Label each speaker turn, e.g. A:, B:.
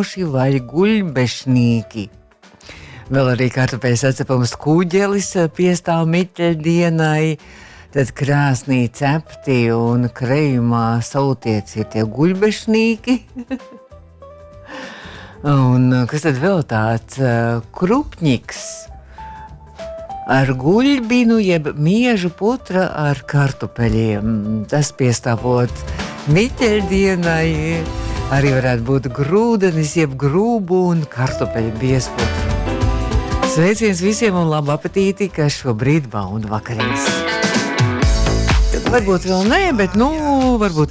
A: krāmoši vai guļbešnīki. Vēl arī kartupeļu sacepams kūģelis piestāv Miķeļdienai, tad krāsnī cepti un krējumā sautiets ir tie guļbešnīki. Un kas tad vēl tāds krupņiks ar guļbinu jeb miežu putra ar kartupeļiem. Tas piestāvot Miķeļdienai, arī varētu būt grūdenis jeb grūbu un kartupeļu biezputra. Sveiciens visiem un labu apetīti, kas šobrīd bauda vakariņas. Varbūt vēl nē, bet varbūt